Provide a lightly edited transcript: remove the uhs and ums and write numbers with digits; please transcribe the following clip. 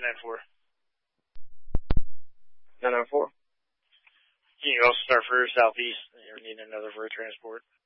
994. 994. You can also start for Southeast. You need another for transport.